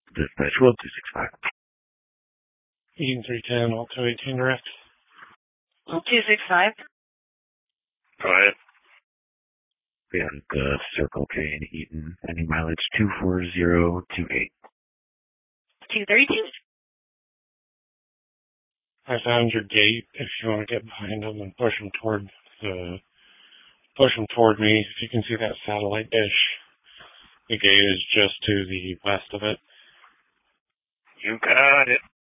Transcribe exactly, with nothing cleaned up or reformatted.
Dispatch World two six five. Eden three ten, all two eighteen direct. two six five. Go ahead. And uh, Circle K in Eden, any mileage two four zero two eight. two thirty-two. I found your gate if you want to get behind them and push them toward the, push them toward me. If you can see that satellite dish, the gate is just to the west of it. You got it.